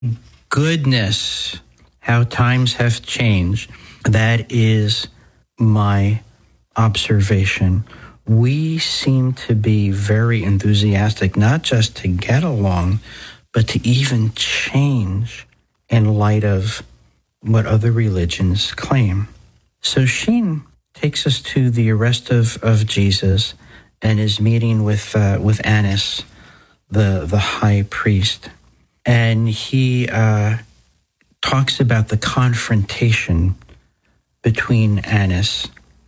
Goodness, how times have changed. That is my observation. We seem to be very enthusiastic, not just to get along, but to even change in light of what other religions claim. So Sheen takes us to the arrest of Jesus and his meeting with Annas, the high priest. And he talks about the confrontation between Annas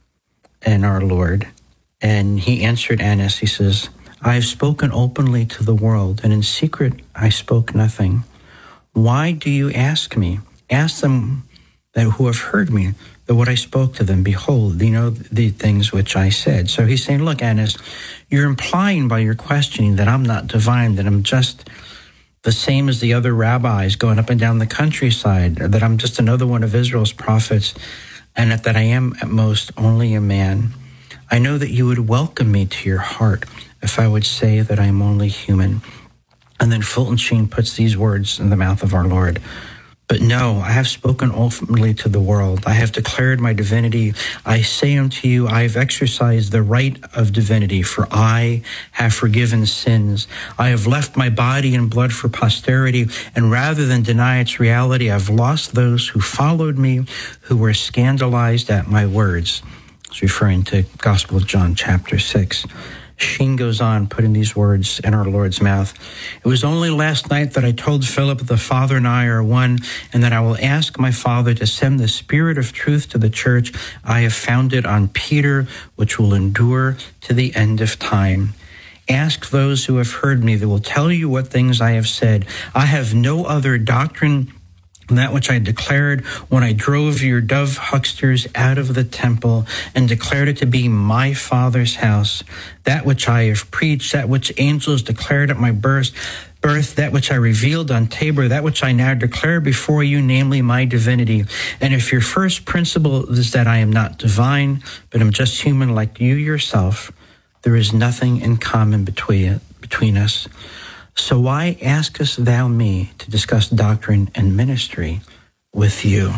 and our Lord. And he answered Annas, he says, I have spoken openly to the world, and in secret I spoke nothing. Why do you ask me? Ask them that who have heard me, that what I spoke to them, behold, the things which I said. So he's saying, look, Annas, you're implying by your questioning that I'm not divine, that I'm just the same as the other rabbis going up and down the countryside, or that I'm just another one of Israel's prophets, and that I am at most only a man. I know that you would welcome me to your heart if I would say that I am only human. And then Fulton Sheen puts these words in the mouth of our Lord. But no, I have spoken openly to the world. I have declared my divinity. I say unto you, I have exercised the right of divinity, for I have forgiven sins. I have left my body and blood for posterity, and rather than deny its reality, I've lost those who followed me, who were scandalized at my words. It's referring to Gospel of John, chapter 6. Sheen goes on, putting these words in our Lord's mouth. It was only last night that I told Philip the Father and I are one, and that I will ask my Father to send the Spirit of truth to the church I have founded on Peter, which will endure to the end of time. Ask those who have heard me, they will tell you what things I have said. I have no other doctrine than that which I declared when I drove your dove hucksters out of the temple and declared it to be my Father's house. That which I have preached, that which angels declared at my birth, that which I revealed on Tabor, that which I now declare before you, namely my divinity. And if your first principle is that I am not divine, but am just human like you yourself, there is nothing in common between us. So why askest thou me to discuss doctrine and ministry with you?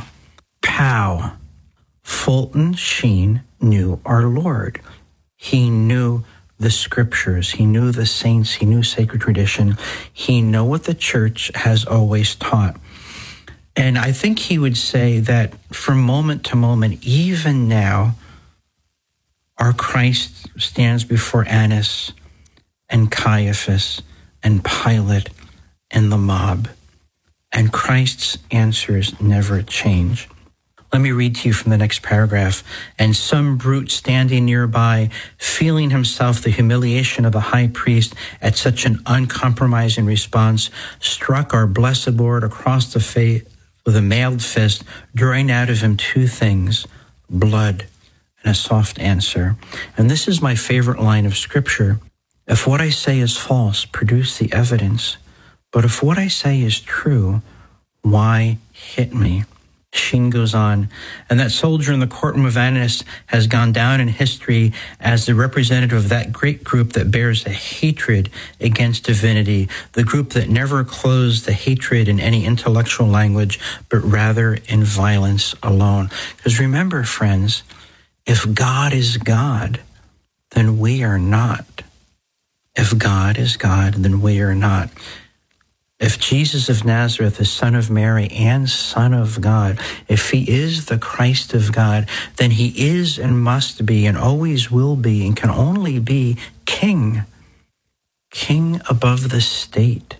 Pow! Fulton Sheen knew our Lord. He knew the scriptures. He knew the saints. He knew sacred tradition. He knew what the church has always taught. And I think he would say that from moment to moment, even now, our Christ stands before Annas and Caiaphas and Pilate and the mob, and Christ's answers never change. Let me read to you from the next paragraph. And some brute standing nearby, feeling himself the humiliation of the high priest at such an uncompromising response, struck our blessed Lord across the face with a mailed fist, drawing out of him two things, blood and a soft answer. And this is my favorite line of scripture. If what I say is false, produce the evidence. But if what I say is true, why hit me? Sheen goes on, and that soldier in the courtroom of Annas has gone down in history as the representative of that great group that bears a hatred against divinity, the group that never clothes the hatred in any intellectual language, but rather in violence alone. Because remember, friends, if God is God, then we are not. If God is God, then we are not. If Jesus of Nazareth is Son of Mary and Son of God, if he is the Christ of God, then he is and must be and always will be and can only be King. King above the state.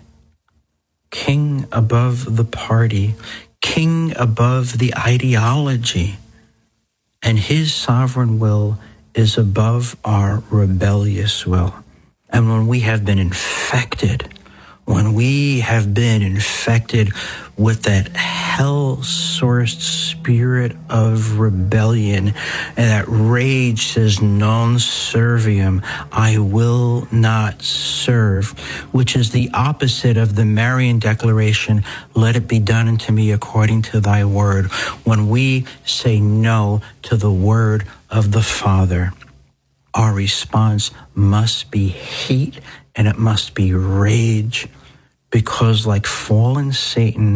King above the party. King above the ideology. And his sovereign will is above our rebellious will. And when we have been infected with that hell-sourced spirit of rebellion, and that rage says, non serviam, I will not serve, which is the opposite of the Marian declaration, let it be done unto me according to thy word. When we say no to the word of the Father, our response must be hate and it must be rage, because like fallen Satan